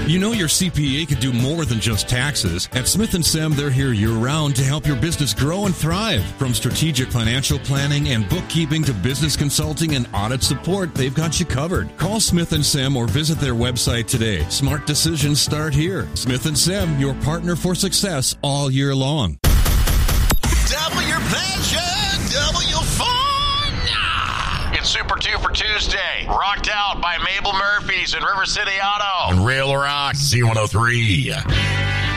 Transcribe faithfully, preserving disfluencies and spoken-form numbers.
You know your C P A could do more than just taxes. At Smith and Sem, they're here year-round to help your business grow and thrive. From strategic financial planning and bookkeeping to business consulting and audit support, they've got you covered. Call Smith and Sem or visit their website today. Smart decisions start here. Smith and Sem, your partner for success all year long. Double your pleasure, double your fun. It's Super two for Tuesday. Rocked out by Mabel Murphy's and River City Auto. On Rail Rock Z one oh three.